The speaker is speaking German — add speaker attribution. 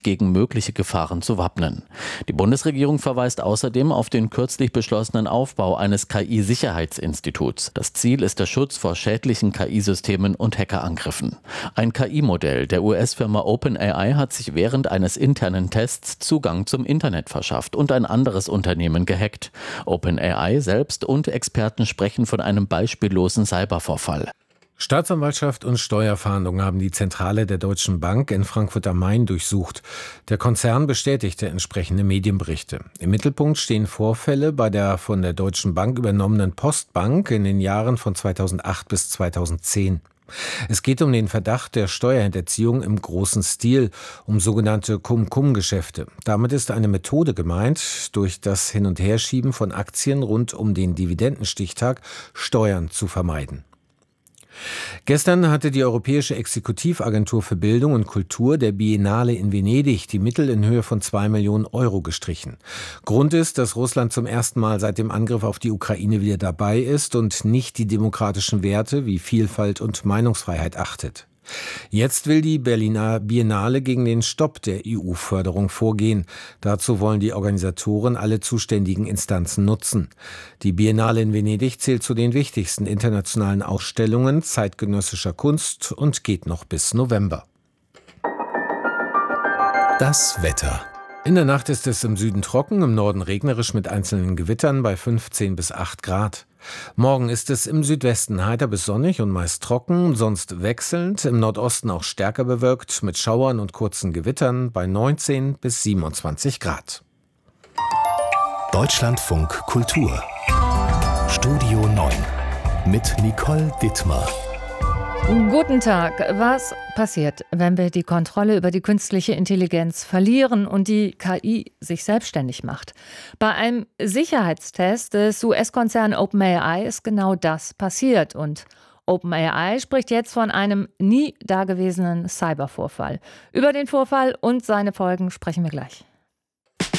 Speaker 1: gegen mögliche Gefahren zu wappnen. Die Bundesregierung verweist außerdem auf den kürzlich beschlossenen Aufbau eines KI-Sicherheitsinstituts. Das Ziel ist der Schutz vor schädlichen KI-Systemen und Hackerangriffen. Ein KI-Modell der US-Firma OpenAI hat sich während eines internen Tests Zugang zum Internet verschafft und ein anderes Unternehmen gehackt. OpenAI selbst und Experten sprechen von einem beispiellosen Cybervorfall.
Speaker 2: Staatsanwaltschaft und Steuerfahndung haben die Zentrale der Deutschen Bank in Frankfurt am Main durchsucht. Der Konzern bestätigte entsprechende Medienberichte. Im Mittelpunkt stehen Vorfälle bei der von der Deutschen Bank übernommenen Postbank in den Jahren von 2008 bis 2010. Es geht um den Verdacht der Steuerhinterziehung im großen Stil, um sogenannte Cum-Cum-Geschäfte. Damit ist eine Methode gemeint, durch das Hin- und Herschieben von Aktien rund um den Dividendenstichtag Steuern zu vermeiden. Gestern hatte die Europäische Exekutivagentur für Bildung und Kultur der Biennale in Venedig die Mittel in Höhe von 2 Millionen Euro gestrichen. Grund ist, dass Russland zum ersten Mal seit dem Angriff auf die Ukraine wieder dabei ist und nicht die demokratischen Werte wie Vielfalt und Meinungsfreiheit achtet. Jetzt will die Berliner Biennale gegen den Stopp der EU-Förderung vorgehen. Dazu wollen die Organisatoren alle zuständigen Instanzen nutzen. Die Biennale in Venedig zählt zu den wichtigsten internationalen Ausstellungen zeitgenössischer Kunst und geht noch bis November.
Speaker 3: Das Wetter.
Speaker 2: In der Nacht ist es im Süden trocken, im Norden regnerisch mit einzelnen Gewittern bei 15 bis 8 Grad. Morgen ist es im Südwesten heiter bis sonnig und meist trocken, sonst wechselnd, im Nordosten auch stärker bewölkt mit Schauern und kurzen Gewittern bei 19 bis 27 Grad.
Speaker 3: Deutschlandfunk Kultur. Studio 9 mit Nicole Dittmar.
Speaker 4: Guten Tag. Was passiert, wenn wir die Kontrolle über die künstliche Intelligenz verlieren und die KI sich selbstständig macht? Bei einem Sicherheitstest des US-Konzerns OpenAI ist genau das passiert. Und OpenAI spricht jetzt von einem nie dagewesenen Cybervorfall. Über den Vorfall und seine Folgen sprechen wir gleich.